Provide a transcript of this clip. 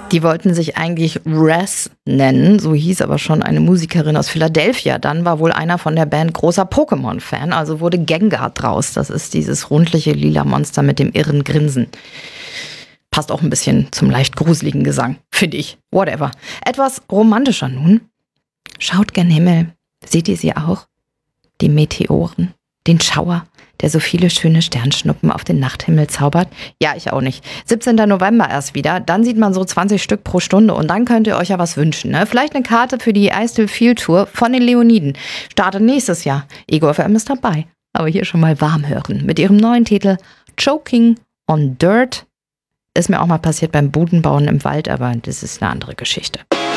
Die wollten sich eigentlich Raz nennen, so hieß aber schon eine Musikerin aus Philadelphia. Dann war wohl einer von der Band großer Pokémon-Fan, also wurde Gengar draus. Das ist dieses rundliche lila Monster mit dem irren Grinsen. Passt auch ein bisschen zum leicht gruseligen Gesang, finde ich. Whatever. Etwas romantischer nun. Schaut gen Himmel. Seht ihr sie auch? Die Meteoren, den Schauer, der so viele schöne Sternschnuppen auf den Nachthimmel zaubert? Ja, ich auch nicht. 17. November erst wieder, dann sieht man so 20 Stück pro Stunde und dann könnt ihr euch ja was wünschen, ne? Vielleicht eine Karte für die I Still Feel Tour von den Leoniden. Startet nächstes Jahr. Ego FM ist dabei. Aber hier schon mal warm hören mit ihrem neuen Titel Choking on Dirt. Ist mir auch mal passiert beim Budenbauen im Wald, aber das ist eine andere Geschichte.